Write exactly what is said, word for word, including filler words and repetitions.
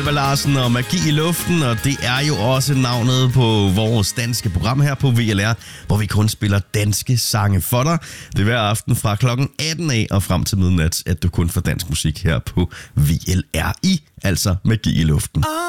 Eva Larsen og Magi i luften, og det er jo også navnet på vores danske program her på V L R, hvor vi kun spiller danske sange for dig. Det er hver aften fra klokken atten af og frem til midnat, at du kun får dansk musik her på V L R I, altså Magi i luften.